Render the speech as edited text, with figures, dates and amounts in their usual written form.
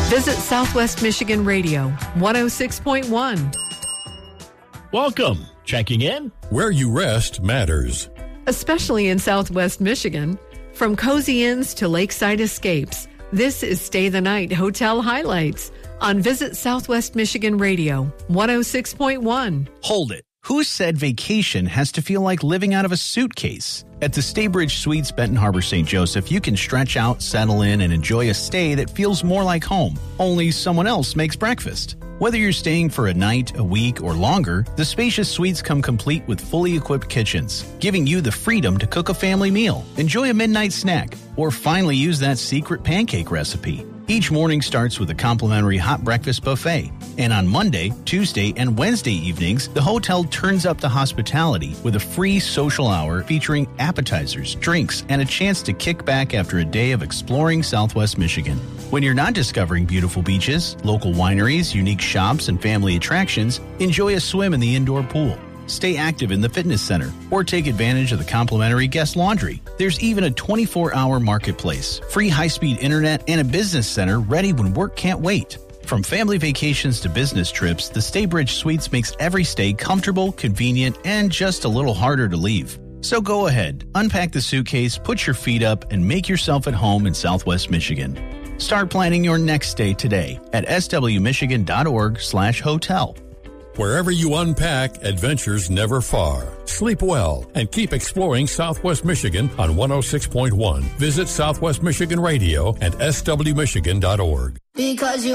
Visit Southwest Michigan Radio, 106.1. Welcome. Checking in. Where you rest matters. Especially in Southwest Michigan. From cozy inns to lakeside escapes, this is Stay the Night Hotel Highlights on Visit Southwest Michigan Radio, 106.1. Hold it. Who said vacation has to feel like living out of a suitcase? At the Staybridge Suites Benton Harbor St. Joseph, you can stretch out, settle in, and enjoy a stay that feels more like home, only someone else makes breakfast. Whether you're staying for a night, a week, or longer, the spacious suites come complete with fully equipped kitchens, giving you the freedom to cook a family meal, enjoy a midnight snack, or finally use that secret pancake recipe. Each morning starts with a complimentary hot breakfast buffet. And on Monday, Tuesday, and Wednesday evenings, the hotel turns up the hospitality with a free social hour featuring appetizers, drinks, and a chance to kick back after a day of exploring Southwest Michigan. When you're not discovering beautiful beaches, local wineries, unique shops, and family attractions, enjoy a swim in the indoor pool. Stay active in the fitness center, or take advantage of the complimentary guest laundry. There's even a 24-hour marketplace, free high-speed internet, and a business center ready when work can't wait. From family vacations to business trips, the Staybridge Suites makes every stay comfortable, convenient, and just a little harder to leave. So go ahead, unpack the suitcase, put your feet up, and make yourself at home in Southwest Michigan. Start planning your next stay today at swmichigan.org/hotel. Wherever you unpack, adventures never far. Sleep well and keep exploring Southwest Michigan on 106.1. Visit Southwest Michigan Radio and swmichigan.org. Because you